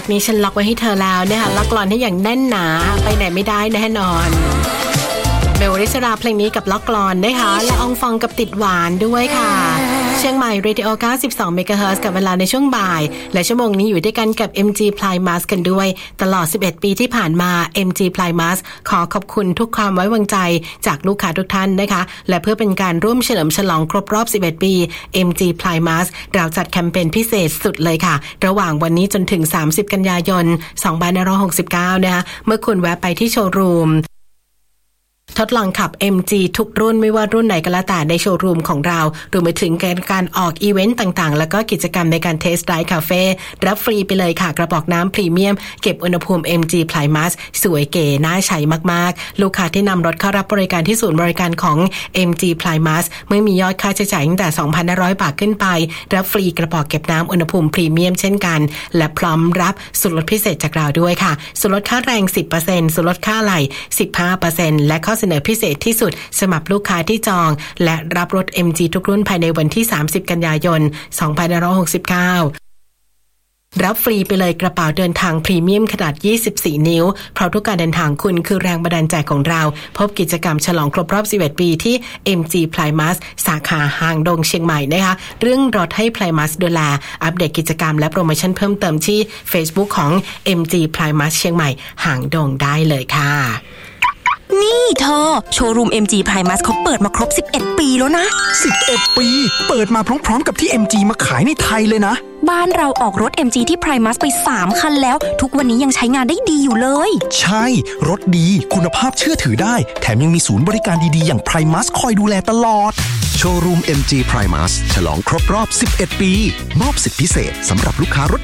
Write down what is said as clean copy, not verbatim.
นี้ฉันล็อกไว้ให้เธอแล้วนะคะล็อกกลอนให้อย่างแน่นหนาไปไหนไม่ได้แน่นอนเบลริศราเพลงนี้กับล็อกกลอนนะคะและอองฟองกับติดหวานด้วยค่ะเชียงใหม่ Radio 92 MHz กับเวลาในช่วงบ่ายและชั่วโมงนี้อยู่ด้วยกันกับ MG Primus กันด้วยตลอด11ปีที่ผ่านมา MG Primus ขอขอบคุณทุกความไว้วางใจจากลูกค้าทุกท่านนะคะและเพื่อเป็นการร่วมเฉลิมฉลองครบรอบ11ปี MG Primus เราจัดแคมเปญพิเศษสุดเลยค่ะระหว่างวันนี้จนถึง30กันยายน2569นะคะเมื่อคุณแวะไปที่โชว์รูมทดลองขับ MG ทุกรุ่นไม่ว่ารุ่นไหนก็แล้วแต่ในโชว์รูมของเรารวมไปถึงการออกอีเวนต์ต่างๆแล้วก็กิจกรรมในการเทสต์ไดรฟ์คาเฟ่รับฟรีไปเลยค่ะกระบอกน้ำพรีเมียมเก็บอุณหภูมิ MG Primus สวยเก๋น่าใช้มากๆลูกค้าที่นำรถเข้ารับบริการที่ศูนย์บริการของ MG Primus เมื่อมียอดค่าใช้จ่ายตั้งแต่ 2,500 บาทขึ้นไปรับฟรีกระบอกเก็บน้ำอุณหภูมิพรีเมียมเช่นกันและพร้อมรับส่วนลดพิเศษจากเราด้วยค่ะส่วนลดค่าแรง 10% ส่วนลดค่าอะไหล่ 15% และข้อเสนอพิเศษที่สุดสำหรับลูกค้าที่จองและรับรถ MG ทุกรุ่นภายในวันที่30กันยายน2569รับฟรีไปเลยกระเป๋าเดินทางพรีเมียมขนาด24นิ้วเพราะทุกการเดินทางคุณคือแรงบันดาลใจของเราพบกิจกรรมฉลองครบรอบ11ปีที่ MG Primus สาขาหางดงเชียงใหม่นะคะเรื่องรถให้ Primus ดูแลอัปเดตกิจกรรมและโปรโมชั่นเพิ่มเติมที่ Facebook ของ MG Primus เชียงใหม่หางดงได้เลยค่ะนี่เธอโชว์รูม MG Primus เขาเปิดมาครบ11ปีแล้วนะ 11ปีเปิดมาพร้อมๆกับที่ MG มาขายในไทยเลยนะบ้านเราออกรถ MG ที่ Primus ไป3คันแล้วทุกวันนี้ยังใช้งานได้ดีอยู่เลยใช่รถดีคุณภาพเชื่อถือได้แถมยังมีศูนย์บริการดีๆอย่าง Primus คอยดูแลตลอดโชว์รูม MG Primus ฉลองครบรอบ11ปีมอบสิทธิพิเศษสำหรับลูกค้ารถ